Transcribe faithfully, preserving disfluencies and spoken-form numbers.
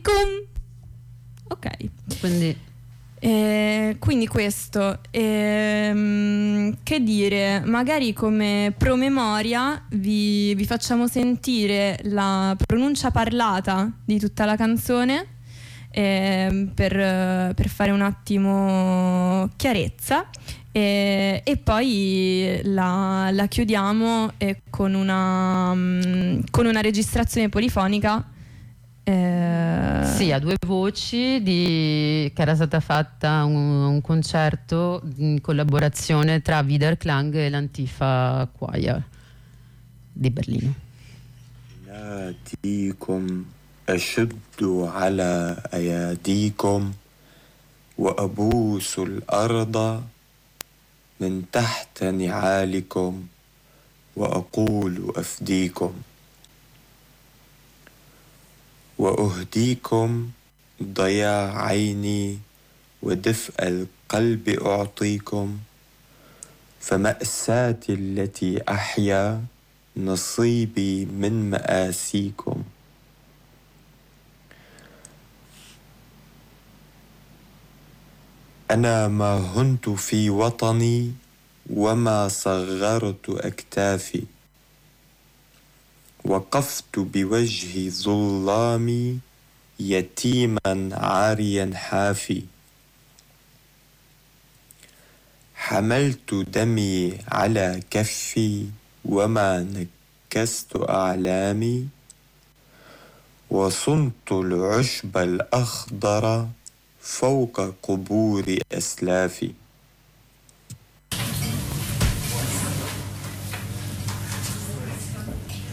Afdikum. Ok. Quindi, eh, quindi questo. Ehm, che dire, magari come promemoria vi, vi facciamo sentire la pronuncia parlata di tutta la canzone. Eh, per, per fare un attimo chiarezza e, e poi la, la chiudiamo eh, con, una, um, con una registrazione polifonica eh... sì, a due voci di, che era stata fatta un, un concerto in collaborazione tra Widerklang e l'Antifa Choir di Berlino. ناديكم أشد على أياديكم وأبوس الأرض من تحت نعالكم وأقول أفديكم وأهديكم ضياع عيني ودفء القلب أعطيكم فمأساتي التي أحيا نصيبي من مآسيكم أنا ما هنت في وطني وما صغرت أكتافي وقفت بوجه ظلامي يتيما عاريا حافي حملت دمي على كفي وما نكست أعلامي وصنت العشب الأخضر فوق قبور أسلافي